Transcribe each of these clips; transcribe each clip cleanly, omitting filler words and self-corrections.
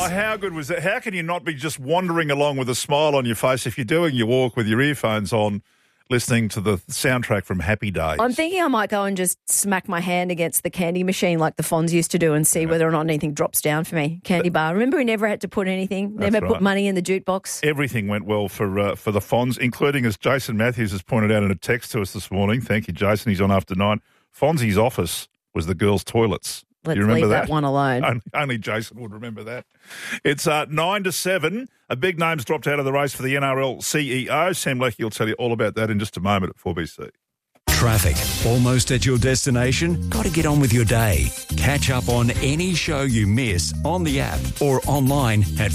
how good was that? How can you not be just wandering along with a smile on your face if you're doing your walk with your earphones on, listening to the soundtrack from Happy Days? I'm thinking I might go and just smack my hand against the candy machine like the Fonz used to do and see whether or not anything drops down for me. Candy bar. Remember, we never had to put anything, never put money in the jute box. Everything went well for the Fonz, including, as Jason Matthews has pointed out in a text to us this morning. Thank you, Jason. He's on after 9. Fonzie's office was the girls' toilets. Let's Do you remember leave that one alone. Only Jason would remember that. It's 9-7. A big name's dropped out of the race for the NRL CEO. Sam Leckie will tell you all about that in just a moment at 4BC. Traffic. Almost at your destination? Got to get on with your day. Catch up on any show you miss on the app or online at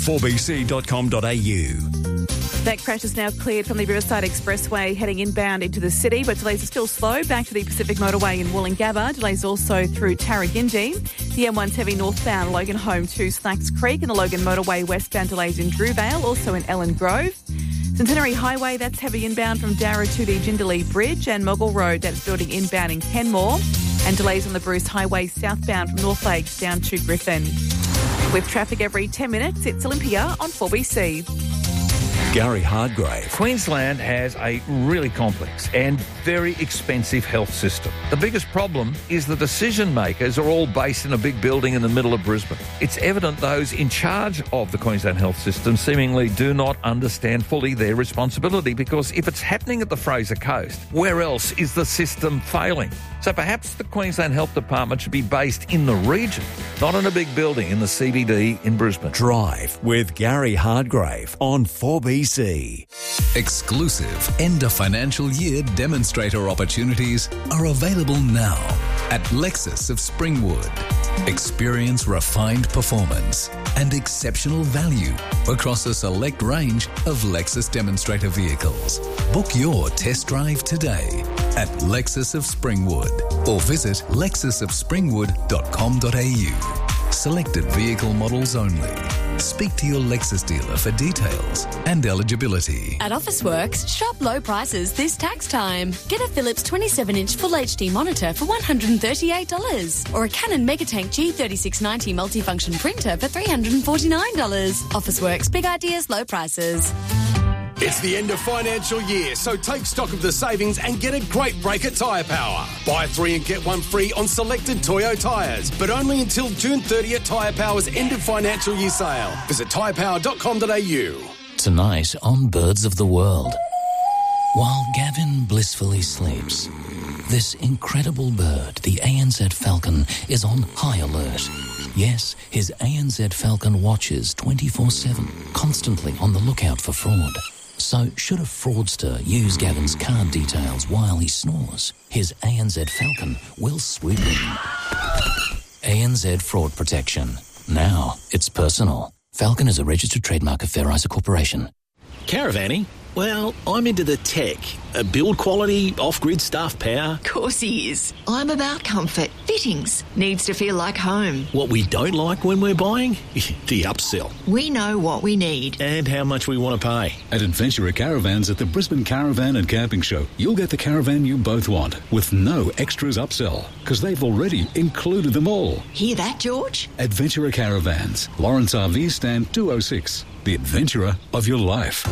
4bc.com.au. That crash is now cleared from the Riverside Expressway heading inbound into the city, but delays are still slow back to the Pacific Motorway in Woolloongabba. Delays also through Tarragindi. The M1's heavy northbound Logan Home to Slacks Creek, and the Logan Motorway westbound delays in Drewvale, also in Ellen Grove. Centenary Highway, that's heavy inbound from Darra to the Jindalee Bridge, and Moggle Road, that's building inbound in Kenmore. And delays on the Bruce Highway southbound from North Lakes down to Griffin. With traffic every 10 minutes, it's Olympia on 4BC. Gary Hardgrave. Queensland has a really complex and very expensive health system. The biggest problem is the decision makers are all based in a big building in the middle of Brisbane. It's evident those in charge of the Queensland health system seemingly do not understand fully their responsibility, because if it's happening at the Fraser Coast, where else is the system failing? So perhaps the Queensland Health Department should be based in the region, not in a big building in the CBD in Brisbane. Drive with Gary Hardgrave on 4BC. Exclusive end of financial year demonstrator opportunities are available now at Lexus of Springwood. Experience refined performance and exceptional value across a select range of Lexus demonstrator vehicles. Book your test drive today at Lexus of Springwood or visit lexusofspringwood.com.au. Selected vehicle models only. Speak to your Lexus dealer for details and eligibility. At Officeworks, shop low prices this tax time. Get a Philips 27-inch Full HD monitor for $138 or a Canon Megatank G3690 multifunction printer for $349. Officeworks, big ideas, low prices. It's the end of financial year, so take stock of the savings and get a great break at Tyre Power. Buy 3 and get 1 free on selected Toyo tyres, but only until June 30 at Tyre Power's end of financial year sale. Visit tyrepower.com.au. Tonight on Birds of the World. While Gavin blissfully sleeps, this incredible bird, the ANZ falcon, is on high alert. Yes, his ANZ falcon watches 24/7, constantly on the lookout for fraud. So, should a fraudster use Gavin's card details while he snores, his ANZ Falcon will swoop in. ANZ Fraud Protection. Now, it's personal. Falcon is a registered trademark of Fair Isa Corporation. Caravanning? Well, I'm into the tech. Build quality, off-grid stuff, power. Of course he is. I'm about comfort. Fittings. Needs to feel like home. What we don't like when we're buying? The upsell. We know what we need. And how much we want to pay. At Adventurer Caravans at the Brisbane Caravan and Camping Show, you'll get the caravan you both want with no extras upsell, because they've already included them all. Hear that, George? Adventurer Caravans, Lawrence RV Stand 206. The adventurer of your life.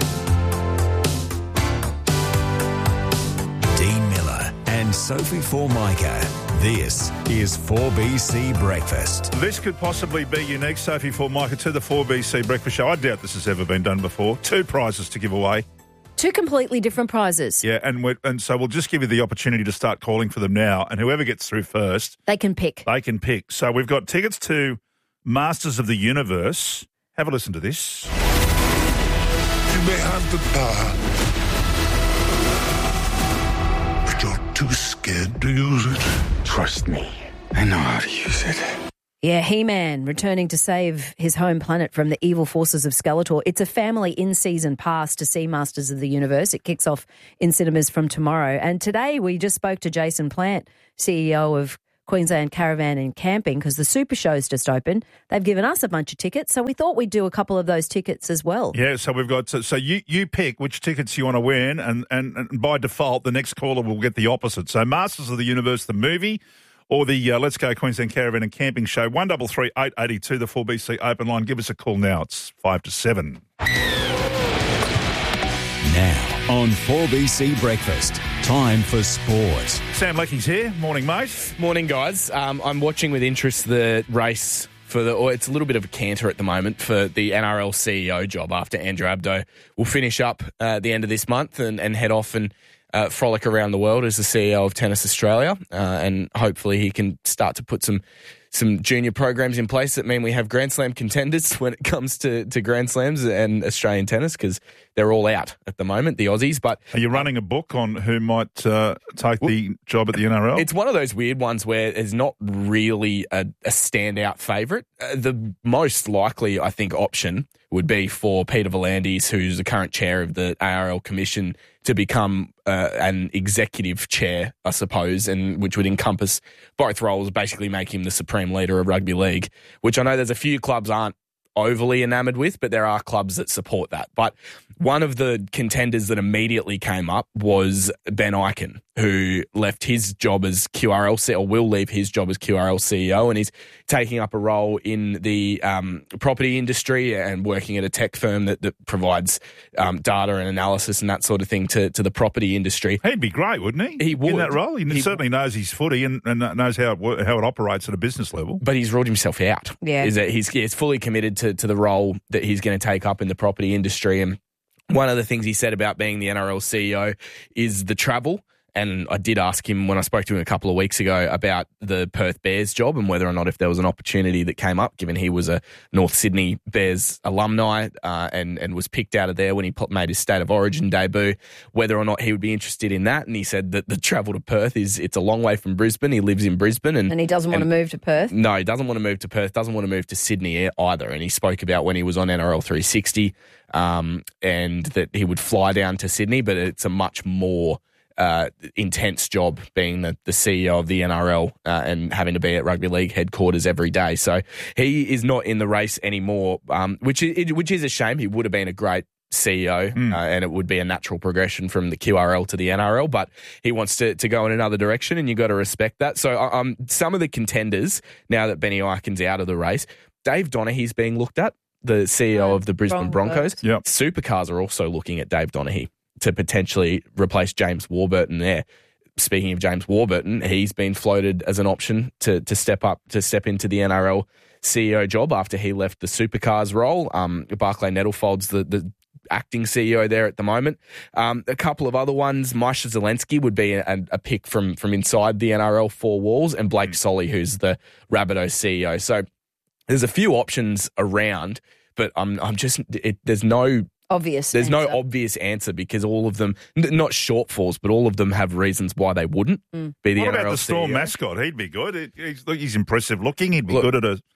Dean Miller and Sophie Formica. This is 4BC Breakfast. This could possibly be unique, Sophie Formica, to the 4BC Breakfast Show. I doubt this has ever been done before. 2 prizes to give away. 2 completely different prizes. Yeah, and so we'll just give you the opportunity to start calling for them now, and whoever gets through first... They can pick. So we've got tickets to Masters of the Universe. Have a listen to this. You may have the power, but you're too scared to use it. Trust me, I know how to use it. Yeah, He-Man returning to save his home planet from the evil forces of Skeletor. It's a family in-season pass to see Masters of the Universe. It kicks off in cinemas from tomorrow. And today we just spoke to Jason Plant, CEO of Queensland Caravan and Camping, because the Super Show's just opened. They've given us a bunch of tickets, so we thought we'd do a couple of those tickets as well. Yeah, so we've got... So you pick which tickets you want to win, and by default, the next caller will get the opposite. So Masters of the Universe, the movie, or the Let's Go Queensland Caravan and Camping Show, 1338 882, the 4BC open line. Give us a call now. It's 5 to 7. Now on 4BC Breakfast, time for sport. Sam Leckie's here. Morning, mate. Morning, guys. I'm watching with interest the race it's a little bit of a canter at the moment for the NRL CEO job after Andrew Abdo will finish up at the end of this month and head off and frolic around the world as the CEO of Tennis Australia. And hopefully he can start to put some junior programs in place that mean we have Grand Slam contenders when it comes to Grand Slams and Australian tennis, because they're all out at the moment, the Aussies. But are you running a book on who might take the job at the NRL? It's one of those weird ones where there's not really a standout favourite. The most likely, I think, option would be for Peter V'landys, who's the current chair of the ARL Commission, to become an executive chair, I suppose, and which would encompass both roles, basically make him the supreme leader of rugby league, which I know there's a few clubs aren't overly enamoured with, but there are clubs that support that. But one of the contenders that immediately came up was Ben Ikin, who left his job as QRL CEO, or will leave his job as QRL CEO, and he's taking up a role in the property industry and working at a tech firm that provides data and analysis and that sort of thing to the property industry. He'd be great, wouldn't he? He would. In that role. He certainly knows his footy and knows how it operates at a business level. But he's ruled himself out. Yeah. He's fully committed to the role that he's going to take up in the property industry. And one of the things he said about being the NRL CEO is the travel. And I did ask him when I spoke to him a couple of weeks ago about the Perth Bears job and whether or not if there was an opportunity that came up, given he was a North Sydney Bears alumni and was picked out of there when he made his State of Origin debut, whether or not he would be interested in that. And he said that the travel to Perth it's a long way from Brisbane. He lives in Brisbane. And he doesn't want to move to Perth? No, he doesn't want to move to Perth, doesn't want to move to Sydney either. And he spoke about when he was on NRL 360 and that he would fly down to Sydney, but it's a much more intense job being the CEO of the NRL and having to be at rugby league headquarters every day. So he is not in the race anymore, which is a shame. He would have been a great CEO and it would be a natural progression from the QRL to the NRL, but he wants to go in another direction and you've got to respect that. So some of the contenders, now that Benny Ikin's out of the race, Dave Donaghy's being looked at, the CEO of the Brisbane Broncos. Yep. Supercars are also looking at Dave Donaghy to potentially replace James Warburton there. Speaking of James Warburton, he's been floated as an option to step into the NRL CEO job after he left the Supercars role. Barclay Nettlefold's the acting CEO there at the moment. A couple of other ones, Misha Zelensky would be a pick from inside the NRL four walls, and Blake Solly, who's the Rabbitohs CEO. So there's a few options around, but there's no obvious answer because all of them, not shortfalls, but all of them have reasons why they wouldn't be the NRL What about the Storm CEO. mascot? He'd be good. He's impressive looking. He'd be good at a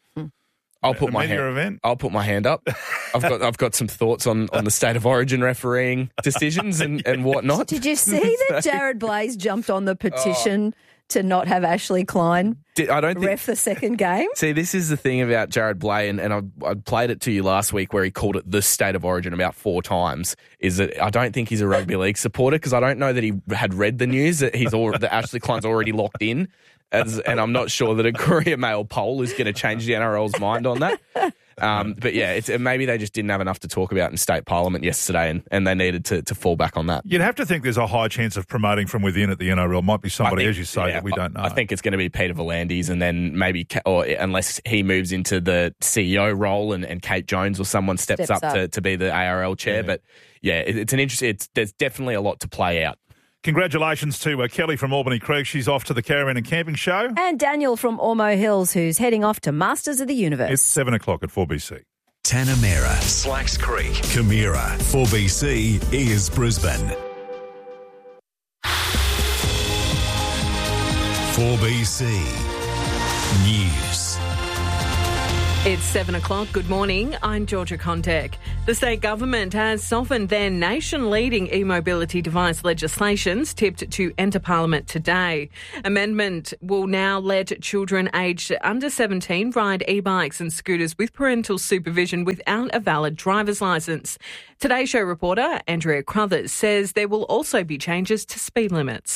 media event. I'll put my hand up. I've got some thoughts on the State of Origin refereeing decisions and whatnot. Did you see that Jared Blaze jumped on the petition to not have Ashley Klein ref the second game? See, this is the thing about Jared Blay, and I played it to you last week where he called it the State of Origin about 4 times, is that I don't think he's a rugby league supporter because I don't know that he had read the news that that Ashley Klein's already locked in. And I'm not sure that a Courier Mail poll is going to change the NRL's mind on that. But yeah, maybe they just didn't have enough to talk about in state parliament yesterday and they needed to fall back on that. You'd have to think there's a high chance of promoting from within at the NRL. Might be somebody, as you say, that we don't know. I think it's going to be Peter V'landys and then maybe, or unless he moves into the CEO role and Kate Jones or someone steps up. To be the ARL chair. Yeah. But yeah, it's an interesting, there's definitely a lot to play out. Congratulations to Kelly from Albany Creek. She's off to the Caravan and Camping Show. And Daniel from Ormo Hills, who's heading off to Masters of the Universe. It's 7 o'clock at 4BC. Tanamera, Slacks Creek, Camira. 4BC is Brisbane. 4BC News. It's 7 o'clock. Good morning. I'm Georgia Condek. The state government has softened their nation-leading e-mobility device legislations tipped to enter Parliament today. Amendment will now let children aged under 17 ride e-bikes and scooters with parental supervision without a valid driver's licence. Today Show reporter Andrea Crothers says there will also be changes to speed limits.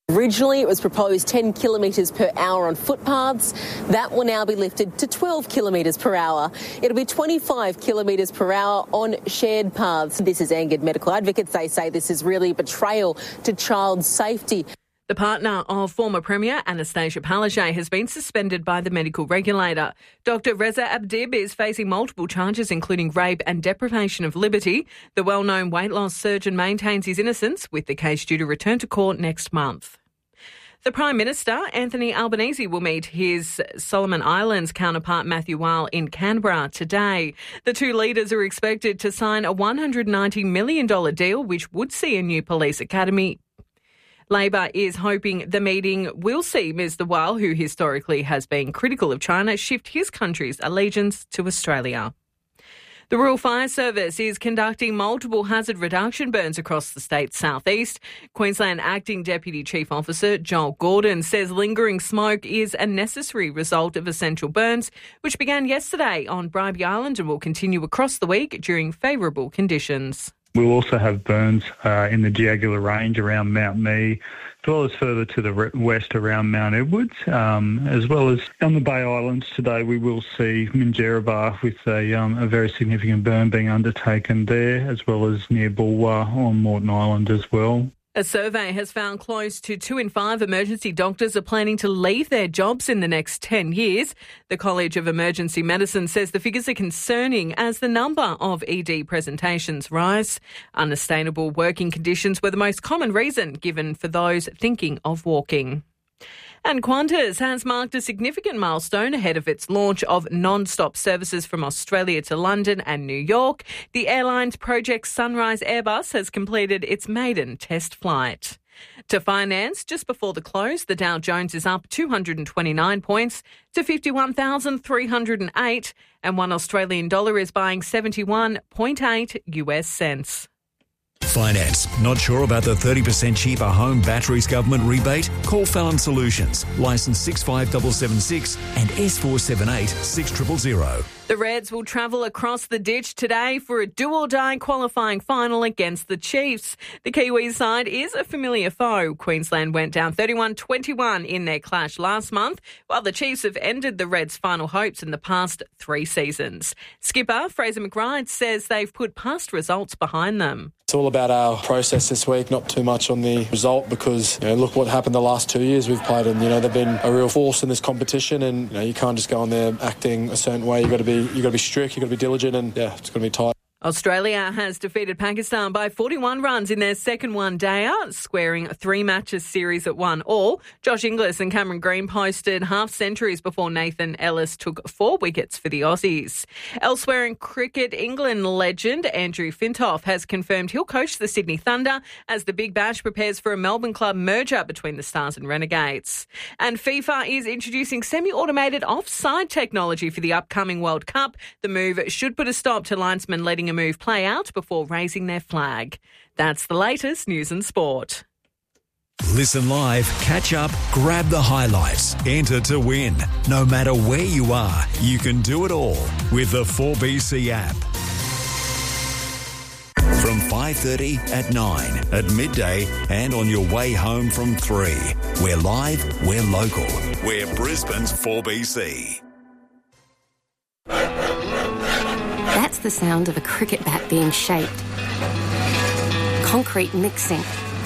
Originally, it was proposed 10 kilometres per hour on footpaths. That will now be lifted to 12 kilometres per hour. It'll be 25 kilometres per hour on shared paths. This has angered medical advocates. They say this is really a betrayal to child safety. The partner of former Premier Anastasia Palaszczuk has been suspended by the medical regulator. Dr Reza Abdib is facing multiple charges, including rape and deprivation of liberty. The well-known weight loss surgeon maintains his innocence, with the case due to return to court next month. The Prime Minister, Anthony Albanese, will meet his Solomon Islands counterpart Matthew Wale in Canberra today. The two leaders are expected to sign a $190 million deal, which would see a new police academy. Labor is hoping the meeting will see Mr Wale, who historically has been critical of China, shift his country's allegiance to Australia. The Rural Fire Service is conducting multiple hazard reduction burns across the state's southeast. Queensland Acting Deputy Chief Officer Joel Gordon says lingering smoke is a necessary result of essential burns, which began yesterday on Bribie Island and will continue across the week during favourable conditions. We'll also have burns in the Giagula Range around Mount Mee, as well as further to the west around Mount Edwards, as well as on the Bay Islands today. We will see Minjerribah with a very significant burn being undertaken there, as well as near Bulwa on Moreton Island as well. A survey has found close to 2 in 5 emergency doctors are planning to leave their jobs in the next 10 years. The College of Emergency Medicine says the figures are concerning as the number of ED presentations rise. Unsustainable working conditions were the most common reason given for those thinking of walking. And Qantas has marked a significant milestone ahead of its launch of non-stop services from Australia to London and New York. The airline's Project Sunrise Airbus has completed its maiden test flight. To finance, just before the close, the Dow Jones is up 229 points to 51,308, and one Australian dollar is buying 71.8 US cents. Finance. Not sure about the 30% cheaper home batteries government rebate? Call Fallon Solutions. Licence 65776 and S478 6000. The Reds will travel across the ditch today for a do-or-die qualifying final against the Chiefs. The Kiwis side is a familiar foe. Queensland went down 31-21 in their clash last month, while the Chiefs have ended the Reds' final hopes in the past 3 seasons. Skipper Fraser McBride says they've put past results behind them. It's all about our process this week, not too much on the result, because look what happened the last 2 years we've played, and they've been a real force in this competition, and you can't just go on there acting a certain way. You've got to be strict, you've got to be diligent, and it's going to be tight. Australia has defeated Pakistan by 41 runs in their second one-day out, squaring a 3-matches series at 1-1. Josh Inglis and Cameron Green posted half-centuries before Nathan Ellis took 4 wickets for the Aussies. Elsewhere in cricket, England legend Andrew Fintoff has confirmed he'll coach the Sydney Thunder as the Big Bash prepares for a Melbourne club merger between the Stars and Renegades. And FIFA is introducing semi-automated offside technology for the upcoming World Cup. The move should put a stop to linesmen letting a move play out before raising their flag. That's the latest news and sport. Listen live, catch up, grab the highlights, enter to win. No matter where you are, you can do it all with the 4BC app. From 5:30 at 9, at midday and on your way home from 3. We're live, we're local. We're Brisbane's 4BC. That's the sound of a cricket bat being shaped. Concrete mixing.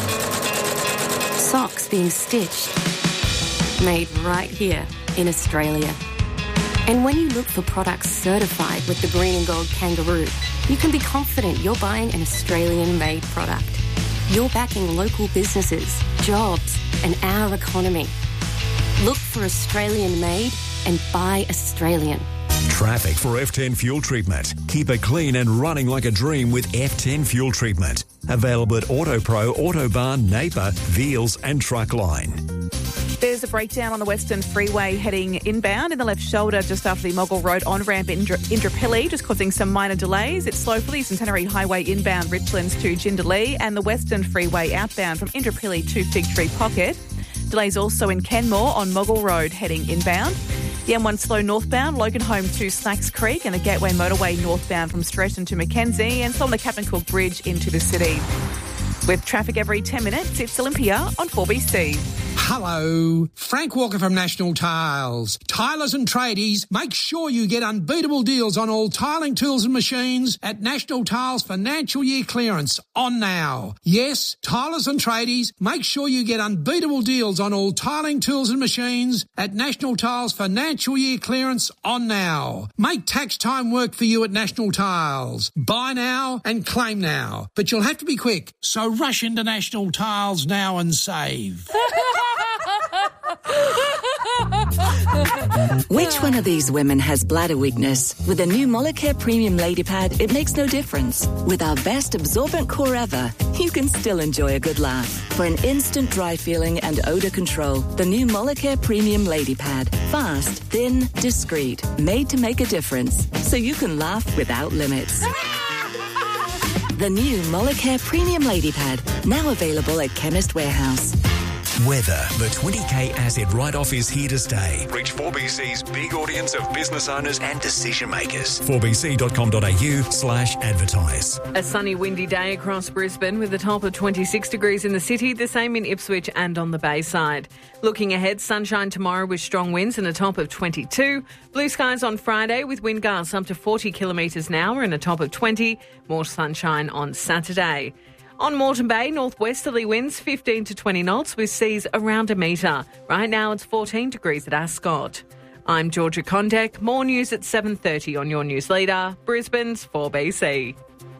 Socks being stitched. Made right here in Australia. And when you look for products certified with the green and gold kangaroo, you can be confident you're buying an Australian-made product. You're backing local businesses, jobs, and our economy. Look for Australian-made and buy Australian. Traffic for F10 fuel treatment. Keep it clean and running like a dream with F10 fuel treatment. Available at AutoPro, Autobarn, Napier, Veals and Truckline. There's a breakdown on the Western Freeway heading inbound in the left shoulder just after the Moggill Road on-ramp in Indooroopilly, just causing some minor delays. It's slow for the Centenary Highway inbound Richlands to Jindalee and the Western Freeway outbound from Indooroopilly to Fig Tree Pocket. Delays also in Kenmore on Moggill Road heading inbound. The M1 slow northbound, Loganholme to Slacks Creek, and the Gateway motorway northbound from Stretton to Mackenzie, and from the Captain Cook Bridge into the city. With traffic every 10 minutes, it's Olympia on 4BC. Hello, Frank Walker from National Tiles. Tilers and tradies, make sure you get unbeatable deals on all tiling tools and machines at National Tiles financial year clearance on now. Yes, tilers and tradies, make sure you get unbeatable deals on all tiling tools and machines at National Tiles financial year clearance on now. Make tax time work for you at National Tiles. Buy now and claim now, but you'll have to be quick, so rush into National Tiles now and save. Which one of these women has bladder weakness? With the new Molicare Premium Lady Pad, it makes no difference. With our best absorbent core ever, you can still enjoy a good laugh. For an instant dry feeling and odour control, the new Molicare Premium Lady Pad. Fast, thin, discreet, made to make a difference. So you can laugh without limits. The new Molicare Premium Lady Pad, now available at Chemist Warehouse. Weather. The 20K asset write-off is here to stay. Reach 4BC's big audience of business owners and decision makers. 4bc.com.au/advertise. A sunny, windy day across Brisbane with a top of 26 degrees in the city, the same in Ipswich and on the Bayside. Looking ahead, sunshine tomorrow with strong winds and a top of 22. Blue skies on Friday with wind gusts up to 40 kilometres an hour and a top of 20. More sunshine on Saturday. On Moreton Bay, northwesterly winds 15 to 20 knots with seas around a metre. Right now it's 14 degrees at Ascot. I'm Georgia Condek. More news at 7:30 on your news leader, Brisbane's 4BC.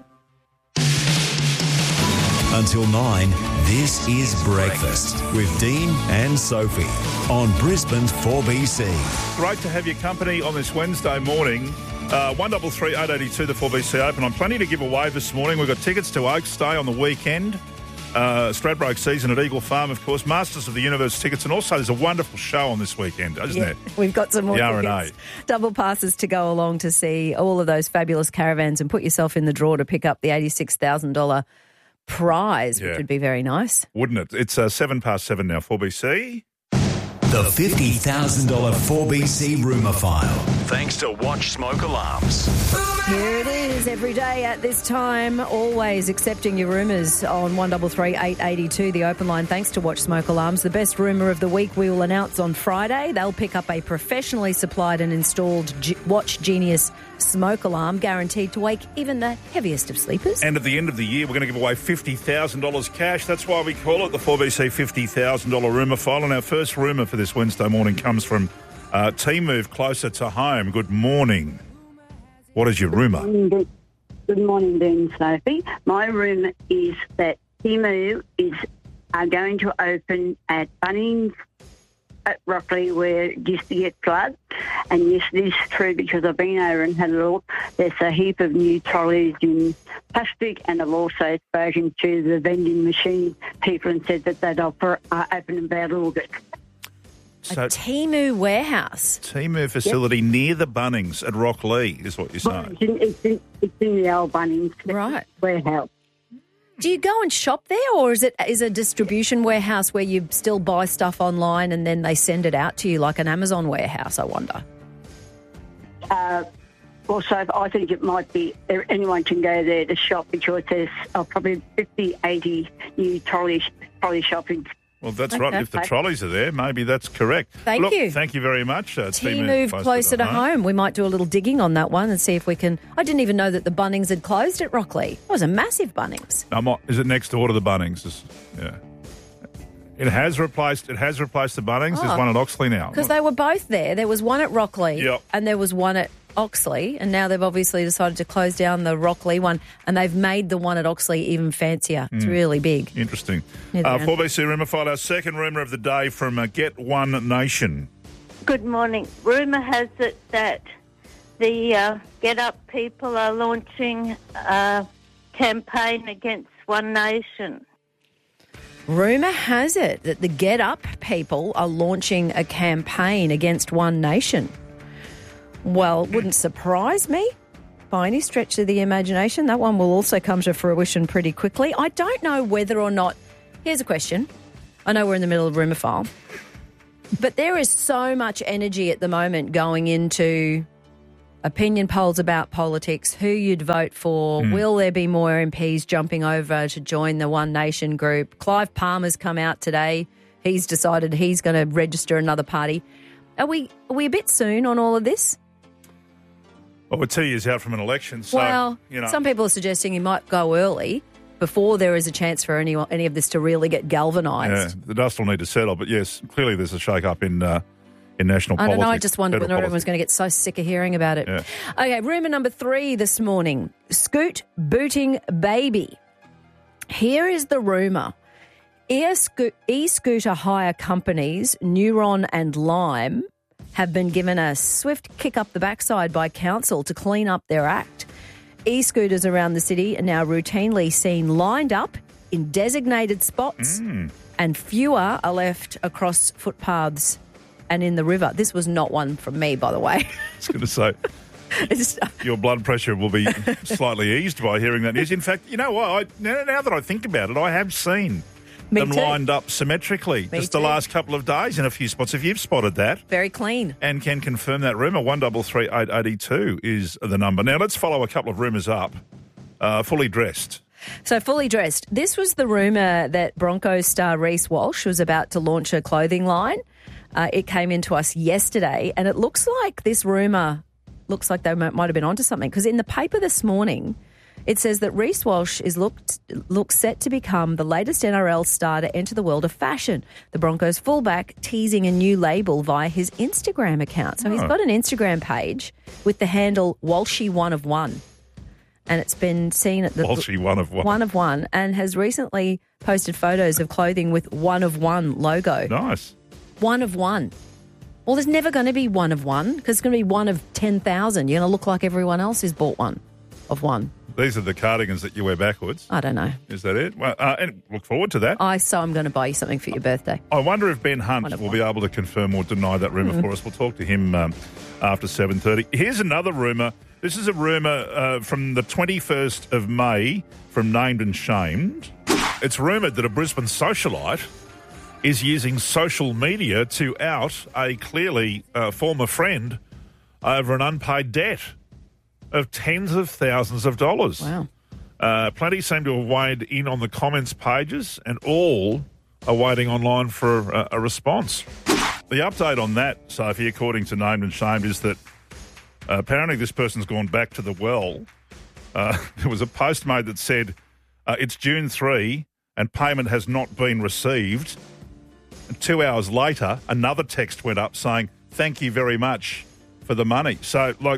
Until 9, this is Breakfast with Dean and Sophie on Brisbane's 4BC. Great to have your company on this Wednesday morning. 133 882, the 4BC Open. I'm planning to give away this morning. We've got tickets to Oaks Day on the weekend. Stradbroke season at Eagle Farm, of course. Masters of the Universe tickets. And also there's a wonderful show on this weekend, isn't there? We've got some more the tickets. R&A. Double passes to go along to see all of those fabulous caravans and put yourself in the draw to pick up the $86,000 prize, which would be very nice. Wouldn't it? It's 7:07 now, 4BC. The $50,000 4BC rumour file. Thanks to Watch Smoke Alarms. Here it is, every day at this time, always accepting your rumours on 133 882, the open line, thanks to Watch Smoke Alarms. The best rumour of the week we will announce on Friday. They'll pick up a professionally supplied and installed Watch Genius smoke alarm, guaranteed to wake even the heaviest of sleepers. And at the end of the year, we're going to give away $50,000 cash. That's why we call it the 4BC $50,000 rumour file. And our first rumour for this Wednesday morning comes from Team Move Closer to Home. Good morning. What is your rumour? Good morning, Dean and Sophie. My rumour is that Timu are going to open at Bunnings at Rockley, where it used to get flood. And yes, it is true because I've been over and had a look. There's a heap of new trolleys in plastic, and I've also spoken to the vending machine people and said that they'd open about August. So, a Timu warehouse. Timu facility near the Bunnings at Rockley is what you're saying. It's in the old Bunnings warehouse. Do you go and shop there, or is it a distribution warehouse where you still buy stuff online and then they send it out to you like an Amazon warehouse, I wonder? Also, I think it might be anyone can go there to shop because there's probably 50, 80 new trolley shopping. Well, that's right. If the trolleys are there, maybe that's correct. Thank you. Thank you very much. Team Move Closer to Home. We might do a little digging on that one and see if we can. I didn't even know that the Bunnings had closed at Rockley. It was a massive Bunnings. Is it next door to the Bunnings? Yeah. It has replaced the Bunnings. There's one at Oxley now. Because they were both there. There was one at Rockley and there was one at Oxley, and now they've obviously decided to close down the Rockley one, and they've made the one at Oxley even fancier. It's really big. Interesting. 4BC rumour file, our second rumour of the day from Get One Nation. Good morning. Rumour has it that the Get Up people are launching a campaign against One Nation. Rumour has it that the Get Up people are launching a campaign against One Nation. Well, it wouldn't surprise me by any stretch of the imagination. That one will also come to fruition pretty quickly. I don't know whether or not... Here's a question. I know we're in the middle of rumour file, but there is so much energy at the moment going into opinion polls about politics, who you'd vote for, will there be more MPs jumping over to join the One Nation group? Clive Palmer's come out today. He's decided he's going to register another party. Are we a bit soon on all of this? Well, we're 2 years out from an election, so, well, some people are suggesting he might go early before there is a chance for any of this to really get galvanised. Yeah, the dust will need to settle, but yes, clearly there's a shake-up in national politics. I don't know, I just wondered when everyone's going to get so sick of hearing about it. Yeah. Okay, rumour number 3 this morning, Scoot booting baby. Here is the rumour. E-scooter hire companies, Neuron and Lime, have been given a swift kick up the backside by council to clean up their act. E-scooters around the city are now routinely seen lined up in designated spots and fewer are left across footpaths and in the river. This was not one from me, by the way. I was going to say, your blood pressure will be slightly eased by hearing that news. In fact, you know what? Now that I think about it, I have seen them lined up symmetrically the last couple of days in a few spots. If you've spotted that. Very clean. And can confirm that rumour, 133 882 is the number. Now, let's follow a couple of rumours up. Fully dressed. So, fully dressed. This was the rumour that Broncos star Reece Walsh was about to launch a clothing line. It came into us yesterday, and it looks like this rumour looks like they might have been onto something, because in the paper this morning, it says that Reece Walsh looks set to become the latest NRL star to enter the world of fashion. The Broncos fullback teasing a new label via his Instagram account. So he's got an Instagram page with the handle Walshy1of1. And it's been seen at the Walshy1of1. 1 of 1, and has recently posted photos of clothing with 1 of 1 logo. Nice. 1 of 1. Well, there's never going to be 1 of 1 because it's going to be 1 of 10,000. You're going to look like everyone else who's bought 1 of 1. These are the cardigans that you wear backwards. I don't know. Is that it? Well, and look forward to that. So I'm going to buy you something for your birthday. I wonder if Ben Hunt will be able to confirm or deny that rumour for us. We'll talk to him after 7:30. Here's another rumour. This is a rumour from the 21st of May from Named and Shamed. It's rumoured that a Brisbane socialite is using social media to out a clearly former friend over an unpaid debt of tens of thousands of dollars. Wow. Plenty seem to have weighed in on the comments pages, and all are waiting online for a response. The update on that, Sophie, according to Named and Shamed, is that apparently this person's gone back to the well. There was a post made that said, it's June 3 and payment has not been received. And 2 hours later, another text went up saying, thank you very much for the money. So, like...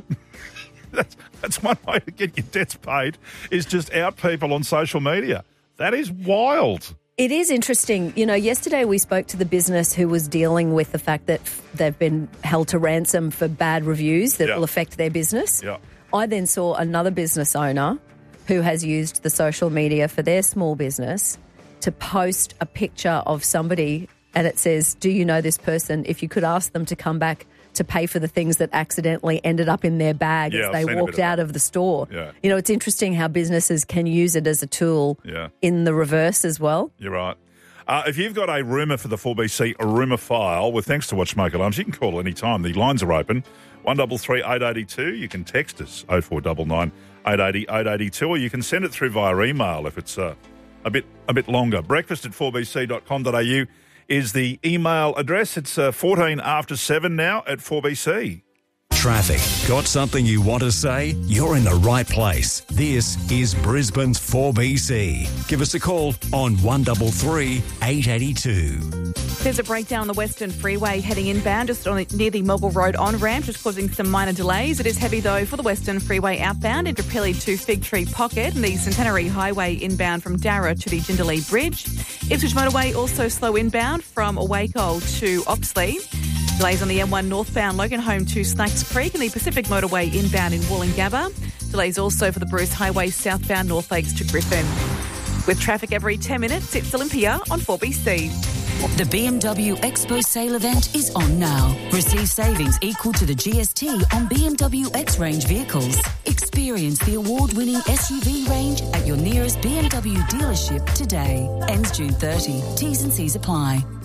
That's one way to get your debts paid, is just out people on social media. That is wild. It is interesting. You know, yesterday we spoke to the business who was dealing with the fact that they've been held to ransom for bad reviews that will affect their business. Yeah. I then saw another business owner who has used the social media for their small business to post a picture of somebody, and it says, do you know this person? If you could ask them to come back to pay for the things that accidentally ended up in their bag as they walked out of the store. Yeah. You know, it's interesting how businesses can use it as a tool in the reverse as well. You're right. If you've got a rumour for the 4BC, a rumour file, with thanks to Watchmaker Alarms, you can call any time. The lines are open. 133 882. You can text us 0499 880 882, or you can send it through via email if it's a bit longer. breakfast@4bc.com.au is the email address. It's 14 after 7 now at 4BC. Traffic. Got something you want to say? You're in the right place. This is Brisbane's 4BC. Give us a call on 133 882. There's a breakdown on the Western Freeway heading inbound just near the Melbourne Road on-ramp, just causing some minor delays. It is heavy, though, for the Western Freeway outbound into Pilly to Fig Tree Pocket, and the Centenary Highway inbound from Darra to the Jindalee Bridge. Ipswich Motorway also slow inbound from Waco to Oxley. Delays on the M1 northbound Loganholme to Slacks Creek, and the Pacific Motorway inbound in Wollongabba. Delays also for the Bruce Highway southbound North Lakes to Griffin. With traffic every 10 minutes, it's Olympia on 4BC. The BMW Expo sale event is on now. Receive savings equal to the GST on BMW X-Range vehicles. Experience the award-winning SUV range at your nearest BMW dealership today. Ends June 30. T's and C's apply.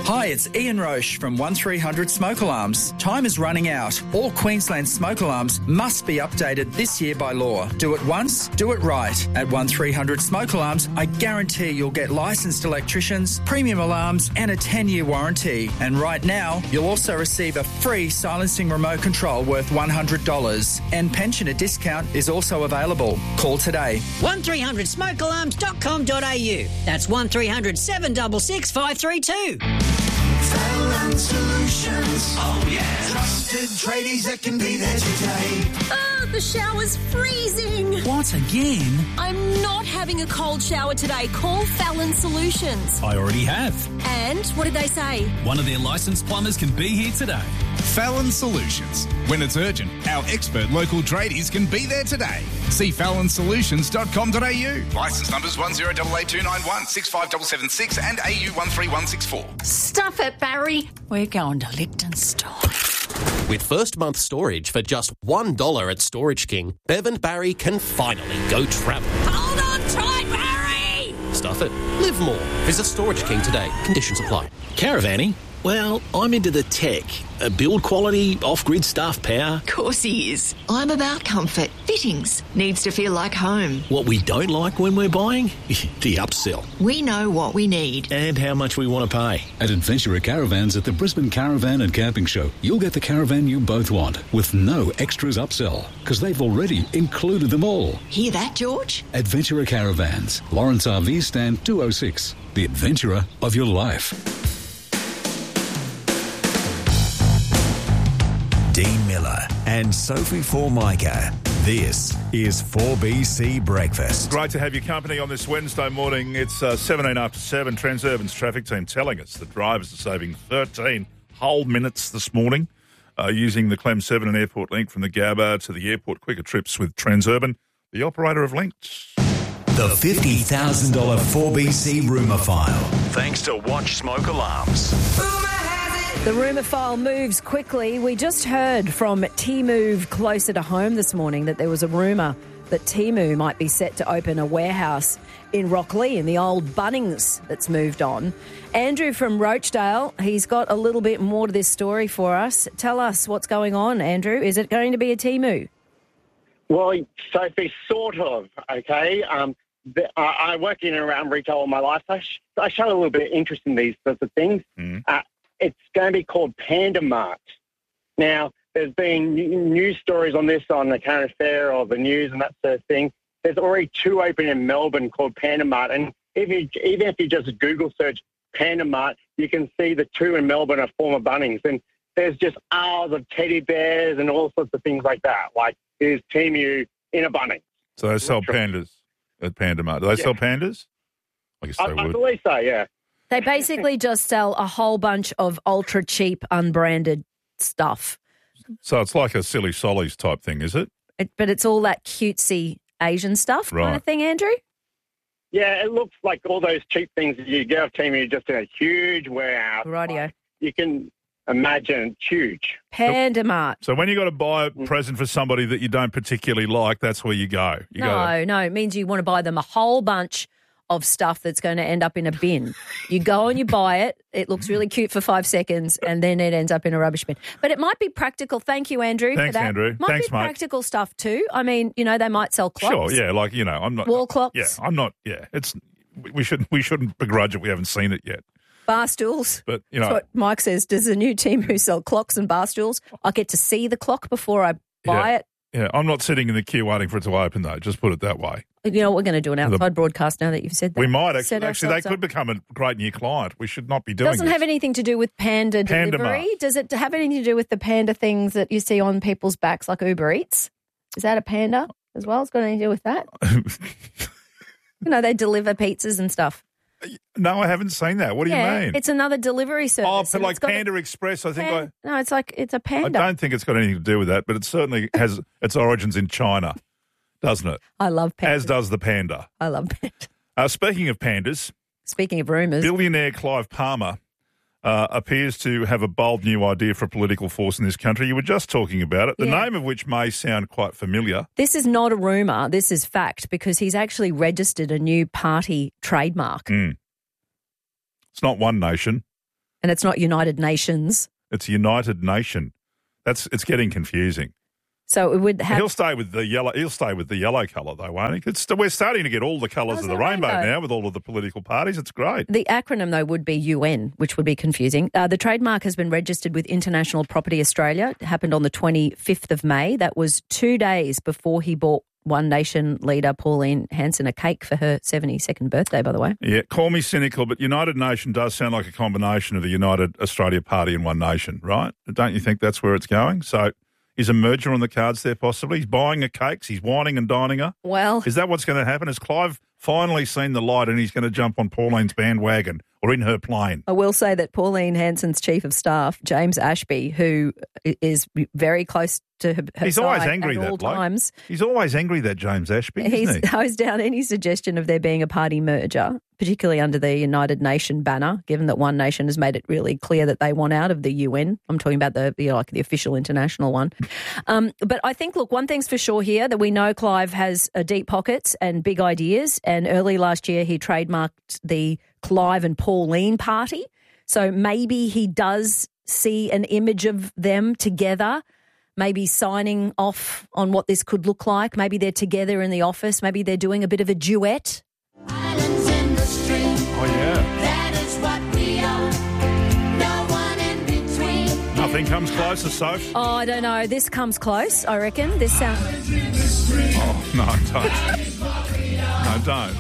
Hi, it's Ian Roche from 1300 Smoke Alarms. Time is running out. All Queensland smoke alarms must be updated this year by law. Do it once, do it right. At 1300 Smoke Alarms, I guarantee you'll get licensed electricians, premium alarms and a 10-year warranty. And right now, you'll also receive a free silencing remote control worth $100. And pensioner discount is also available. Call today. 1300smokealarms.com.au. That's 1300 766 532. Fallon Solutions. Oh, yeah. Trusted tradies that can be there today. Oh, the shower's freezing. What, again? I'm not having a cold shower today. Call Fallon Solutions. I already have. And what did they say? One of their licensed plumbers can be here today. Fallon Solutions. When it's urgent, our expert local tradies can be there today. See fallonsolutions.com.au. Licence numbers 10882991 65776 and AU 13164. Stuff it, Barry. We're going to Lichtenstein. With first month storage for just $1 at Storage King, Bev and Barry can finally go travel. Hold on tight, Barry! Stuff it. Live more. Visit Storage King today. Conditions apply. Caravanning? Well, I'm into the tech. Build quality, off-grid stuff, power. Of course he is. I'm about comfort. Fittings. Needs to feel like home. What we don't like when we're buying? The upsell. We know what we need. And how much we want to pay. At Adventurer Caravans at the Brisbane Caravan and Camping Show, you'll get the caravan you both want with no extras upsell because they've already included them all. Hear that, George? Adventurer Caravans, Lawrence RV Stand 206. The adventurer of your life. Dean Miller and Sophie Formica. This is 4BC Breakfast. Great to have your company on this Wednesday morning. It's 17 after 7. Transurban's traffic team telling us that drivers are saving 13 whole minutes this morning using the Clem 7 and Airport Link from the Gabba to the airport. Quicker trips with Transurban, the operator of links. The $50,000 4BC rumour file. Thanks to Watch Smoke Alarms. The rumour file moves quickly. We just heard from Temu closer to home this morning that there was a rumour that Temu might be set to open a warehouse in Rocklea in the old Bunnings that's moved on. Andrew from Rochdale, he's got a little bit more to this story for us. Tell us what's going on, Andrew. Is it going to be a Temu? Well, Sophie, sort of, okay. I work in and around retail all my life, so I show a little bit of interest in these sorts of things. It's going to be called Panda Mart. Now, there's been news stories on this on the current affair or the news and that sort of thing. There's already 2 open in Melbourne called Panda Mart. And even if you just Google search Panda Mart, you can see the 2 in Melbourne are former Bunnings. And there's just aisles of teddy bears and all sorts of things like that. Like, there's Temu in a Bunnings. So they sell pandas at Panda Mart. Do they sell pandas? I guess they would. I believe so, yeah. They basically just sell a whole bunch of ultra cheap, unbranded stuff. So it's like a Silly Sollies type thing, is it? But it's all that cutesy Asian stuff kind of thing, Andrew? Yeah, it looks like all those cheap things that you get off Temu just in a huge warehouse. Rightio. Like, you can imagine it's huge. Panda Mart. So when you got to buy a present for somebody that you don't particularly like, that's where you go. No, it means you want to buy them a whole bunch of stuff that's going to end up in a bin. You go and you buy it. It looks really cute for 5 seconds, and then it ends up in a rubbish bin. But it might be practical. Thank you, Andrew, Thanks, for that. Andrew. Might Thanks, be mate. practical stuff too. I mean, they might sell clocks. Sure, yeah, like I'm not wall clocks. Yeah, I'm not. Yeah, it's we shouldn't begrudge it. We haven't seen it yet. Bar stools. But that's what Mike says. Does a new team who sell clocks and bar stools? I get to see the clock before I buy it. Yeah, I'm not sitting in the queue waiting for it to open though. Just put it that way. You know what, we're going to do an outside broadcast now that you've said that. We might actually. They could become a great new client. We should not be doing. Doesn't have anything to do with Panda delivery. Mart. Does it have anything to do with the Panda things that you see on people's backs, like Uber Eats? Is that a Panda as well? It's got anything to do with that? They deliver pizzas and stuff. No, I haven't seen that. What do you mean? It's another delivery service. Oh, but like Panda Express, I think. No, it's a Panda. I don't think it's got anything to do with that, but it certainly has its origins in China, doesn't it? I love pandas. As does the panda. I love pandas. Speaking of pandas. Speaking of rumours. Billionaire Clive Palmer appears to have a bold new idea for a political force in this country. You were just talking about it, the name of which may sound quite familiar. This is not a rumour. This is fact because he's actually registered a new party trademark. It's not One Nation. And it's not United Nations. It's United Nation. It's getting confusing. So it would have... He'll stay with the yellow. He'll stay with the yellow colour, though, won't he? We're starting to get all the colours of the rainbow now with all of the political parties. It's great. The acronym, though, would be UN, which would be confusing. The trademark has been registered with International Property Australia. It happened on the 25th of May. That was 2 days before he bought One Nation leader Pauline Hanson a cake for her 72nd birthday, by the way. Yeah, call me cynical, but United Nation does sound like a combination of the United Australia Party and One Nation, right? Don't you think that's where it's going? So... is a merger on the cards there possibly? He's buying her cakes. He's whining and dining her. Well... is that what's going to happen? Has Clive finally seen the light and he's going to jump on Pauline's bandwagon or in her plane? I will say that Pauline Hanson's chief of staff, James Ashby, who is very close to her He's side always angry, at that all bloke. times. He's always angry, that James Ashby, isn't He's he? closed down any suggestion of there being a party merger, particularly under the United Nation banner, given that One Nation has made it really clear that they want out of the UN. I'm talking about the official international one. But I think, look, one thing's for sure here, that we know Clive has deep pockets and big ideas, and early last year he trademarked the Clive and Pauline party. So maybe he does see an image of them together, maybe signing off on what this could look like. Maybe they're together in the office. Maybe they're doing a bit of a duet. Islands in the stream. Oh, yeah. That is what we are. No one in between. Nothing comes closer, Soph. Oh, I don't know. This comes close, I reckon. This sounds... Oh, no, don't.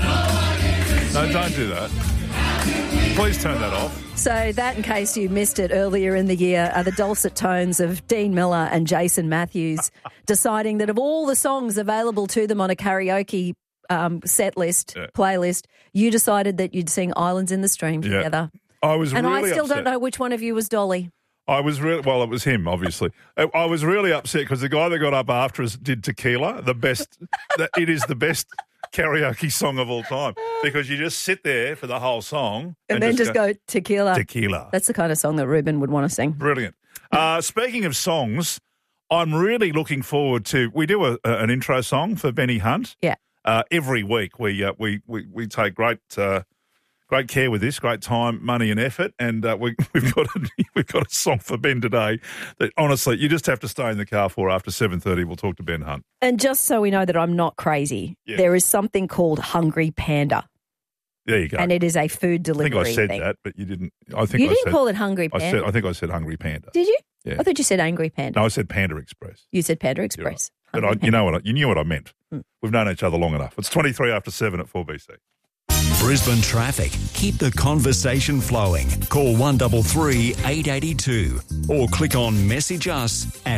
No, don't do that. Please turn that off. So that, in case you missed it earlier in the year, are the dulcet tones of Dean Miller and Jason Matthews deciding that of all the songs available to them on a karaoke set list, playlist, you decided that you'd sing Islands in the Stream together. I was and really I still upset. don't know which one of you was Dolly. I was really, well, it was him, obviously. I was really upset because the guy that got up after us did Tequila, it is the best karaoke song of all time, because you just sit there for the whole song. And then just go Tequila. Tequila. That's the kind of song that Ruben would want to sing. Brilliant. Speaking of songs, I'm really looking forward to, we do an intro song for Benny Hunt. Yeah. Every week we take great care with this, great time, money and effort, and we've got a song for Ben today that honestly you just have to stay in the car for. After 7:30 we'll talk to Ben Hunt. And just so we know that I'm not crazy, there is something called Hungry Panda. There you go. And it is a food delivery I think I said thing. that, but you didn't. You didn't call it Hungry Panda. I think I said Hungry Panda. Did you? Yeah. I thought you said Angry Panda. No, I said Panda Express. You said Panda Express. Right. But you knew what I meant. We've known each other long enough. It's 23 after 7 at 4BC. Brisbane traffic. Keep the conversation flowing. Call 133 882 or click on message us at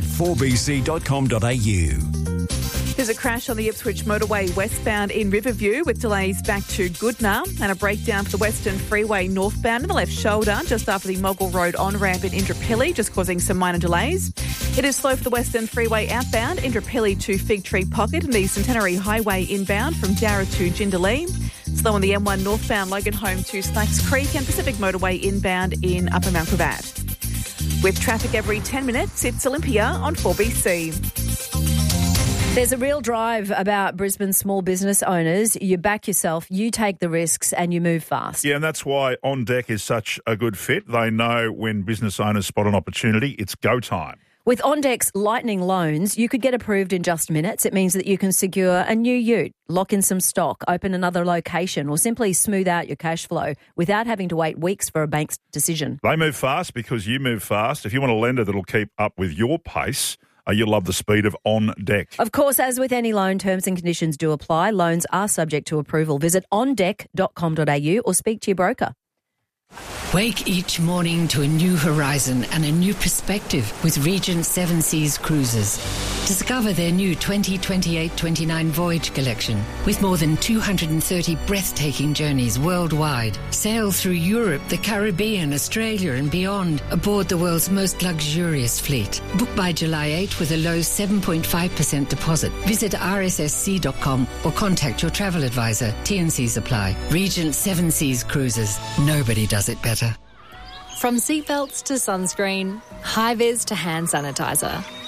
4bc.com.au. There's a crash on the Ipswich motorway westbound in Riverview with delays back to Goodna, and a breakdown for the Western Freeway northbound in the left shoulder just after the Mogul Road on-ramp in Indooroopilly, just causing some minor delays. It is slow for the Western Freeway outbound, Indooroopilly to Fig Tree Pocket, and the Centenary Highway inbound from Darra to Jindalee. Slow on the M1 northbound Logan Home to Slacks Creek, and Pacific Motorway inbound in Upper Mount Gravatt. With traffic every 10 minutes, it's Olympia on 4BC. There's a real drive about Brisbane small business owners. You back yourself, you take the risks, and you move fast. Yeah, and that's why On Deck is such a good fit. They know when business owners spot an opportunity, it's go time. With OnDeck's Lightning Loans, you could get approved in just minutes. It means that you can secure a new ute, lock in some stock, open another location, or simply smooth out your cash flow without having to wait weeks for a bank's decision. They move fast because you move fast. If you want a lender that'll keep up with your pace, you'll love the speed of On Deck. Of course, as with any loan, terms and conditions do apply. Loans are subject to approval. Visit ondeck.com.au or speak to your broker. Wake each morning to a new horizon and a new perspective with Regent Seven Seas Cruises. Discover their new 2028-29 voyage collection with more than 230 breathtaking journeys worldwide. Sail through Europe, the Caribbean, Australia and beyond aboard the world's most luxurious fleet. Book by July 8 with a low 7.5% deposit. Visit rssc.com or contact your travel advisor. T&Cs apply. Regent Seven Seas Cruises. Nobody does it better. From seatbelts to sunscreen, high-vis to hand sanitizer.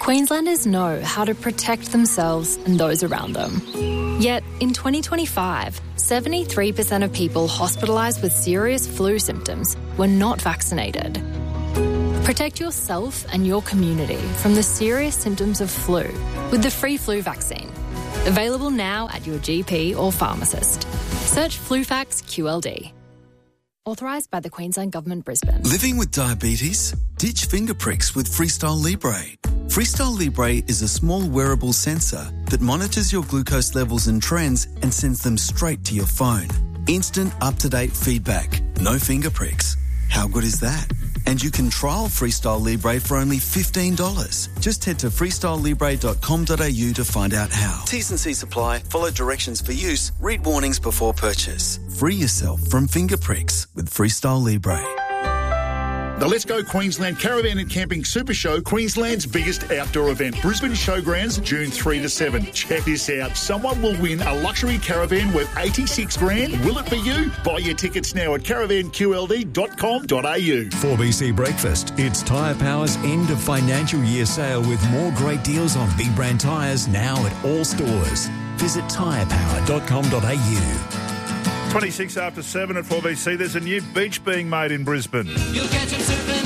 Queenslanders know how to protect themselves and those around them. Yet, in 2025, 73% of people hospitalised with serious flu symptoms were not vaccinated. Protect yourself and your community from the serious symptoms of flu with the free flu vaccine. Available now at your GP or pharmacist. Search FluFax QLD. Authorised by the Queensland Government, Brisbane. Living with diabetes? Ditch finger pricks with Freestyle Libre. Freestyle Libre is a small wearable sensor that monitors your glucose levels and trends and sends them straight to your phone. Instant, up-to-date feedback. No finger pricks. How good is that? And you can trial Freestyle Libre for only $15. Just head to freestylelibre.com.au to find out how. T's and C's apply. Follow directions for use. Read warnings before purchase. Free yourself from finger pricks with Freestyle Libre. The Let's Go Queensland Caravan and Camping Super Show, Queensland's biggest outdoor event. Brisbane Showgrounds, June 3 to 7. Check this out. Someone will win a luxury caravan worth $86,000. Will it be you? Buy your tickets now at caravanqld.com.au. 4BC Breakfast. It's Tyre Power's end of financial year sale with more great deals on big brand tyres now at all stores. Visit tyrepower.com.au. 26 after 7 at 4BC. There's a new beach being made in Brisbane. You'll catch him surfing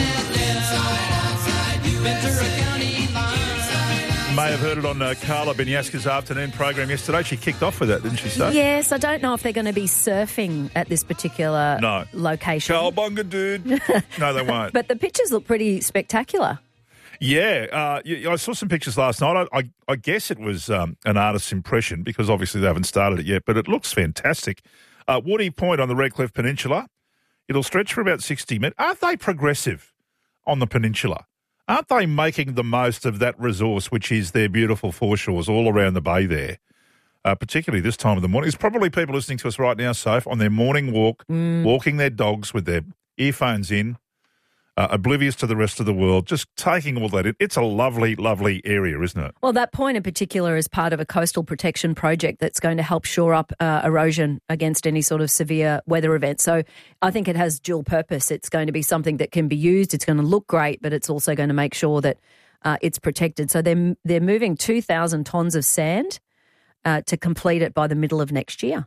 at Ventura County line. May have heard it on Carla Benyaska's afternoon program yesterday. She kicked off with that, didn't she, say? Yes, I don't know if they're going to be surfing at this particular location. Cowabunga, dude. No, they won't. But the pictures look pretty spectacular. Yeah, I saw some pictures last night. I guess it was an artist's impression because obviously they haven't started it yet, but it looks fantastic. Woody Point on the Redcliffe Peninsula. It'll stretch for about 60 minutes. Aren't they progressive on the peninsula? Aren't they making the most of that resource, which is their beautiful foreshores all around the bay there, particularly this time of the morning? There's probably people listening to us right now, Soph, on their morning walk, walking their dogs with their earphones in, oblivious to the rest of the world, just taking all that in. It's a lovely, lovely area, isn't it? Well, that point in particular is part of a coastal protection project that's going to help shore up erosion against any sort of severe weather event. So I think it has dual purpose. It's going to be something that can be used. It's going to look great, but it's also going to make sure that it's protected. So they're moving 2,000 tonnes of sand to complete it by the middle of next year.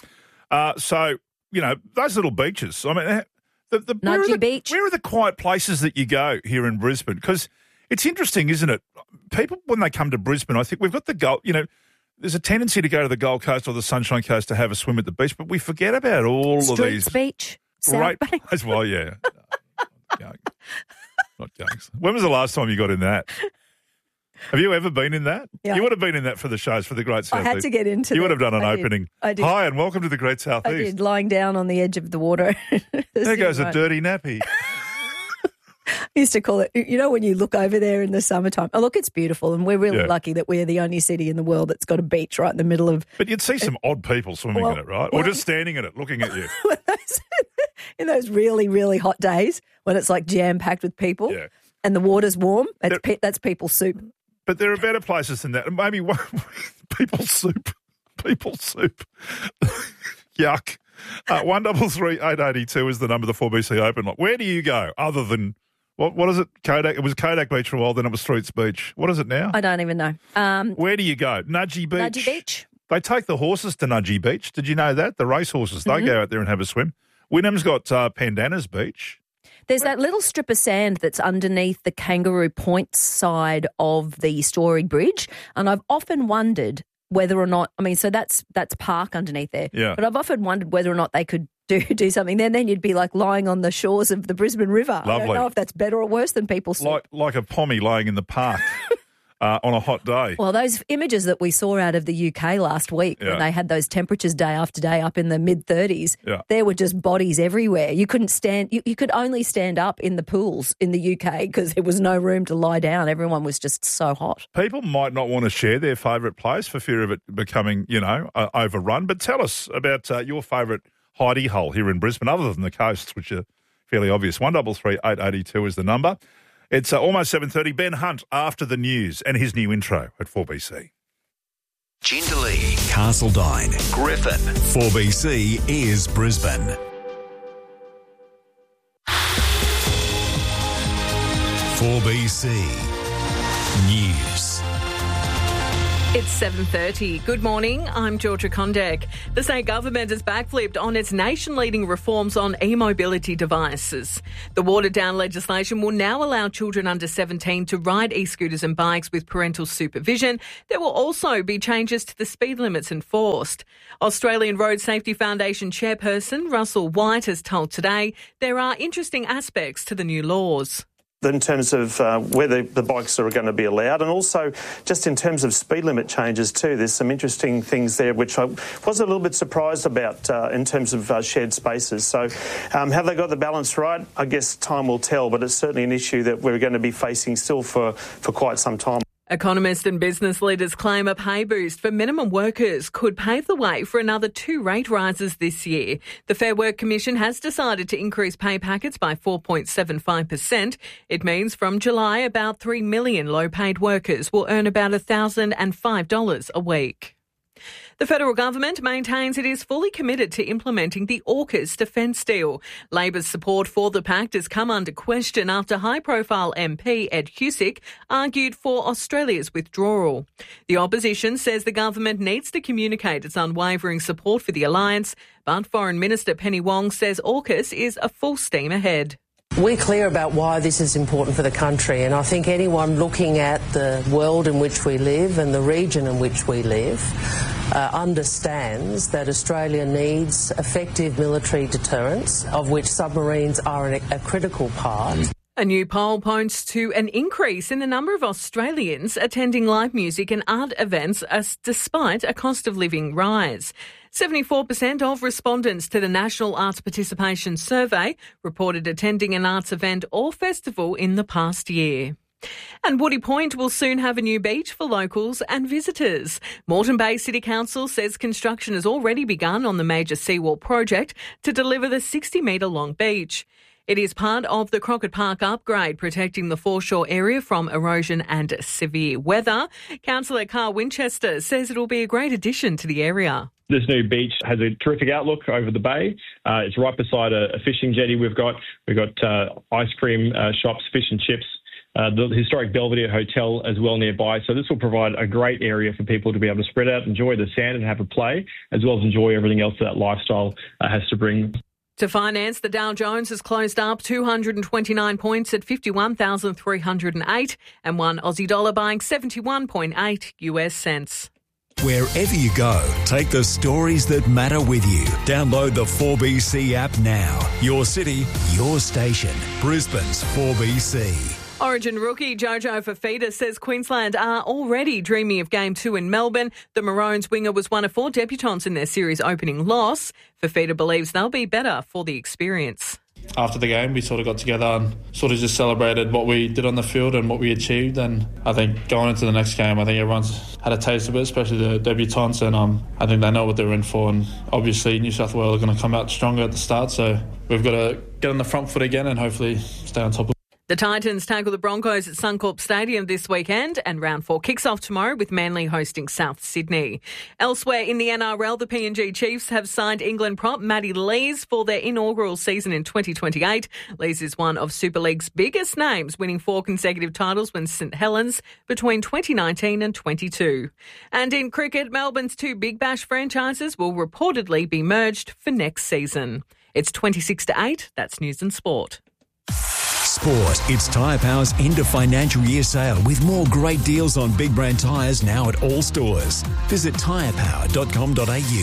So, you know, those little beaches, I mean... Nudgee Beach. Where are the quiet places that you go here in Brisbane? Because it's interesting, isn't it? People, when they come to Brisbane, I think we've got the Gold, you know, there's a tendency to go to the Gold Coast or the Sunshine Coast to have a swim at the beach, but we forget about all of these. Streets Beach, great South Bank. places. Well, yeah. Not going. When was the last time you got in that? Have you ever been in that? Yeah. You would have been in that for the shows for the Great South East. I had to get into You that. would have done an I did. opening. I did. Hi, and welcome to the Great South I East. did, lying down on the edge of the water. There goes a dirty nappy. I used to call it, you know, when you look over there in the summertime. Oh, look, it's beautiful, and we're really lucky that we're the only city in the world that's got a beach right in the middle of... But you'd see some odd people swimming in it, right? Or just standing in it, looking at you. in those really, really hot days when it's like jam-packed with people and the water's warm, that's people soup. But there are better places than that. Maybe people soup. People soup. Yuck. 133 882 is the number of the 4BC Open. Where do you go other than, what is it? Kodak? It was Kodak Beach for a while, then it was Streets Beach. What is it now? I don't even know. Where do you go? Nudgee Beach? Nudgee Beach. They take the horses to Nudgee Beach. Did you know that? The race horses, they go out there and have a swim. Wynnum's got Pandanas Beach. There's that little strip of sand that's underneath the Kangaroo Point side of the Story Bridge, and I've often wondered whether or not, I mean, so that's park underneath there. Yeah. But I've often wondered whether or not they could do something there. Then you'd be like lying on the shores of the Brisbane River. Lovely. I don't know if that's better or worse than people see. Like a pommy laying in the park on a hot day. Well, those images that we saw out of the UK last week when they had those temperatures day after day up in the mid-30s, there were just bodies everywhere. You couldn't stand, you could only stand up in the pools in the UK because there was no room to lie down. Everyone was just so hot. People might not want to share their favourite place for fear of it becoming, overrun. But tell us about your favourite hidey hole here in Brisbane, other than the coasts, which are fairly obvious. 133 882 is the number. It's almost 7:30. Ben Hunt after the news and his new intro at 4BC. Jindalee, Castledine, Griffin. 4BC is Brisbane. 4BC. News. It's 7:30. Good morning, I'm Georgia Kondek. The state government has backflipped on its nation-leading reforms on e-mobility devices. The watered-down legislation will now allow children under 17 to ride e-scooters and bikes with parental supervision. There will also be changes to the speed limits enforced. Australian Road Safety Foundation chairperson Russell White has told Today there are interesting aspects to the new laws. In terms of where the bikes are going to be allowed, and also just in terms of speed limit changes too. There's some interesting things there which I was a little bit surprised about in terms of shared spaces. So have they got the balance right? I guess time will tell, but it's certainly an issue that we're going to be facing still for quite some time. Economists and business leaders claim a pay boost for minimum workers could pave the way for another 2 rate rises this year. The Fair Work Commission has decided to increase pay packets by 4.75%. It means from July, about 3 million low-paid workers will earn about $1,005 a week. The federal government maintains it is fully committed to implementing the AUKUS defence deal. Labor's support for the pact has come under question after high-profile MP Ed Husic argued for Australia's withdrawal. The opposition says the government needs to communicate its unwavering support for the alliance, but Foreign Minister Penny Wong says AUKUS is a full steam ahead. We're clear about why this is important for the country, and I think anyone looking at the world in which we live and the region in which we live understands that Australia needs effective military deterrence, of which submarines are a critical part. A new poll points to an increase in the number of Australians attending live music and art events despite a cost of living rise. 74% of respondents to the National Arts Participation Survey reported attending an arts event or festival in the past year. And Woody Point will soon have a new beach for locals and visitors. Moreton Bay City Council says construction has already begun on the major seawall project to deliver the 60-metre long beach. It is part of the Crockett Park upgrade, protecting the foreshore area from erosion and severe weather. Councillor Carl Winchester says it will be a great addition to the area. This new beach has a terrific outlook over the bay. It's right beside a fishing jetty. We've got ice cream shops, fish and chips, the historic Belvedere Hotel as well nearby. So this will provide a great area for people to be able to spread out, enjoy the sand and have a play, as well as enjoy everything else that lifestyle has to bring. To finance, the Dow Jones has closed up 229 points at 51,308 and one Aussie dollar buying 71.8 US cents. Wherever you go, take the stories that matter with you. Download the 4BC app now. Your city, your station. Brisbane's 4BC. Origin rookie Jojo Fifita says Queensland are already dreaming of Game 2 in Melbourne. The Maroons winger was one of 4 debutants in their series opening loss. Fifita believes they'll be better for the experience. After the game, we sort of got together and sort of just celebrated what we did on the field and what we achieved. And I think going into the next game, I think everyone's had a taste of it, especially the debutants. And I think they know what they're in for. And obviously, New South Wales are going to come out stronger at the start. So we've got to get on the front foot again and hopefully stay on top of it. The Titans tackle the Broncos at Suncorp Stadium this weekend, and round 4 kicks off tomorrow with Manly hosting South Sydney. Elsewhere in the NRL, the PNG Chiefs have signed England prop Matty Lees for their inaugural season in 2028. Lees is one of Super League's biggest names, winning 4 consecutive titles with St Helens between 2019 and 22. And in cricket, Melbourne's 2 Big Bash franchises will reportedly be merged for next season. It's 26-8. That's News and Sport. Sport. It's Tyre Power's end of financial year sale with more great deals on big brand tyres now at all stores. Visit tyrepower.com.au.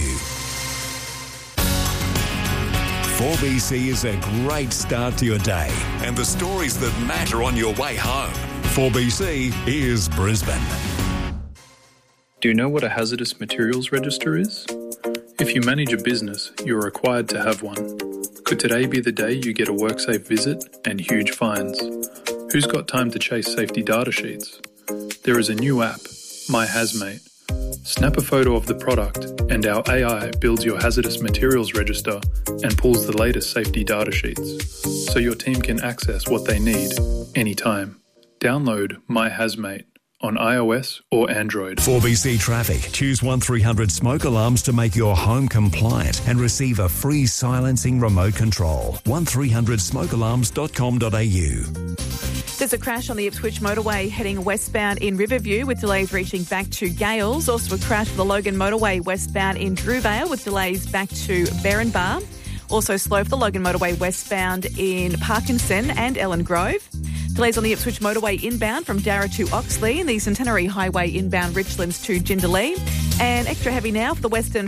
4BC is a great start to your day and the stories that matter on your way home. 4BC is Brisbane. Do you know what a hazardous materials register is? If you manage a business, you're required to have one. Could today be the day you get a WorkSafe visit and huge fines? Who's got time to chase safety data sheets? There is a new app, My Hazmate. Snap a photo of the product and our AI builds your hazardous materials register and pulls the latest safety data sheets, so your team can access what they need anytime. Download My Hazmate on iOS or Android. 4BC Traffic. Choose 1300 smoke alarms to make your home compliant and receive a free silencing remote control. 1300smokealarms.com.au. There's a crash on the Ipswich motorway heading westbound in Riverview with delays reaching back to Gales. Also a crash for the Logan motorway westbound in Drewvale with delays back to Berrinbar. Also slow for the Logan motorway westbound in Parkinson and Ellen Grove. Delays on the Ipswich motorway inbound from Darra to Oxley and the Centenary Highway inbound Richlands to Jindalee. And extra heavy now for the Western